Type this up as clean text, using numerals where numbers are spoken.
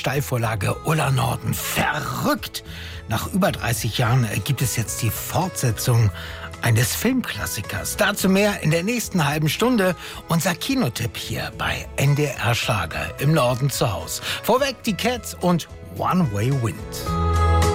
Steilvorlage Ulla Norden. Verrückt! Nach über 30 Jahren gibt es jetzt die Fortsetzung eines Filmklassikers. Dazu mehr in der nächsten halben Stunde. Unser Kinotipp hier bei NDR Schlager im Norden zu Haus. Vorweg die Cats und One Way Wind.